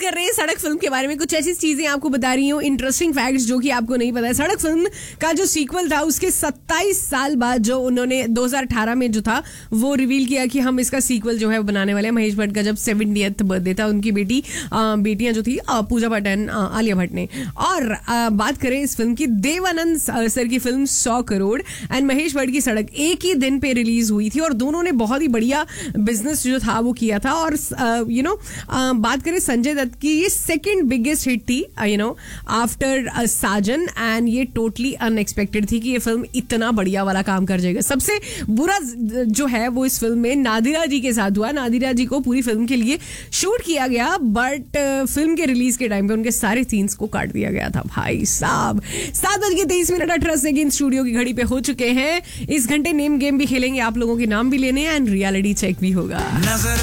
कर रहे हैं सड़क फिल्म के बारे में, कुछ ऐसी चीजें आपको बता रही हूँ, इंटरेस्टिंग फैक्ट्स जो कि आपको नहीं पता है। सड़क फिल्म का जो सीक्वल था उसके 27 साल बाद जो उन्होंने 2018 में जो था वो रिवील किया कि हम इसका सीक्वल जो है बनाने वाले हैं। महेश भट्ट का जब 70th बर्थडे था, उनकी बेटियां जो थी पूजा भट्ट एंड आलिया भट्ट ने। और बात करें इस फिल्म की, देवानंद सर की फिल्म 100 करोड़ एंड महेश भट्ट की सड़क एक ही दिन पे रिलीज हुई थी और दोनों ने बहुत ही बढ़िया बिजनेस जो था वो किया था। और बात करें संजय दत्त की, ये सेकंड बिगेस्ट हिट थी आफ्टर साजन, एंड ये टोटली अनएक्सपेक्टेड थी कि ये फिल्म इतना बढ़िया वाला काम कर जाएगा। सबसे बुरा जो है वो इस फिल्म में नादिरा जी के साथ हुआ। नादिरा जी को पूरी फिल्म के लिए शूट किया गया, बट फिल्म के रिलीज के टाइम पे उनके सारे सीन्स को काट दिया गया था। भाई साहब, 7:23 स्टूडियो की घड़ी पे हो चुके हैं। इस घंटे नेम गेम भी खेलेंगे, आप लोगों के नाम भी लेने एंड रियलिटी चेक भी होगा।